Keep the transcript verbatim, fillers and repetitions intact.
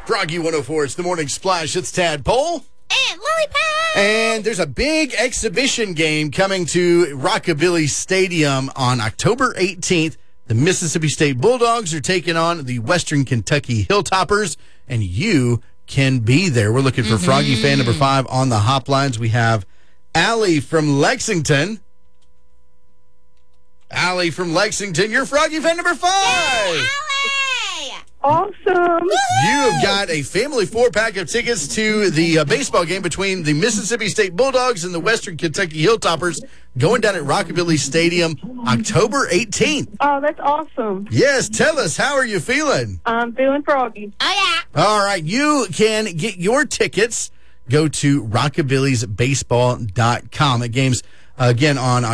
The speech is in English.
Froggy one oh four, it's the Morning Splash. It's Tadpole. And Lily Pad. And there's a big exhibition game coming to Rockabilly Stadium on October eighteenth. The Mississippi State Bulldogs are taking on the Western Kentucky Hilltoppers, and you can be there. We're looking for mm-hmm. Froggy fan number five on the hop lines. We have Allie from Lexington. Allie from Lexington, you're Froggy fan number five. Yay, Allie! Awesome. You have got a family four-pack of tickets to the uh, baseball game between the Mississippi State Bulldogs and the Western Kentucky Hilltoppers going down at Rockabilly Stadium October eighteenth. Oh, that's awesome. Yes, tell us, how are you feeling? I'm feeling froggy. Oh, yeah. All right, you can get your tickets. Go to rockabillys baseball dot com. At games, uh, again, on